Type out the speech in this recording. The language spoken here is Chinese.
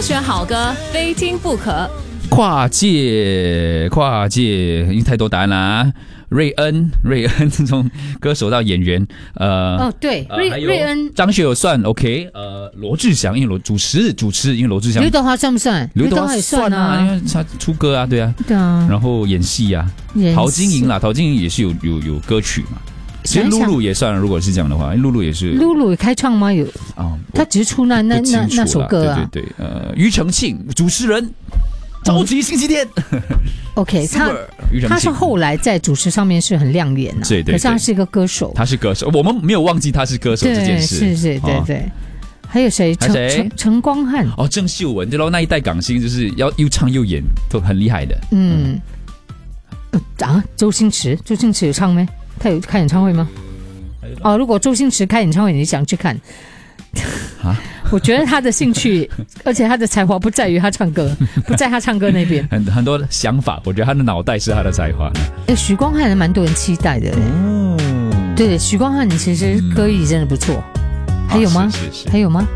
选好歌，非听不可。 跨界，因为太多答案啦。瑞恩从歌手到演员， 对，瑞恩， 张学友算 OK，罗志祥因为主持，因为罗志祥， 刘德华算不算？ 刘德华也算啊，因为他出歌啊，对啊，然后演戏啊，陶晶莹也是有歌曲嘛。其实露露也算了，如果是这样的话，露露也是。 露露也开唱吗？有他只是出那首歌啊。 对，庾澄庆主持人。超级星期天 ，OK， 他是后来在主持上面是很亮眼的， 对， 可是他是一个歌手， 我们没有忘记他是歌手这件事， 是，对。还有谁？陈光汉， 郑秀文，对咯，那一代港星就是又唱又演，都很厉害的。 周星驰有唱没？他有开演唱会吗？如果周星驰开演唱会，你想去看？我觉得他的兴趣，而且他的才华不在于他唱歌，不在他唱歌那边， 很多想法，我觉得他的脑袋是他的才华。 许光汉还蛮多人期待的。对，许光汉其实歌艺真的不错。还有吗？还有吗？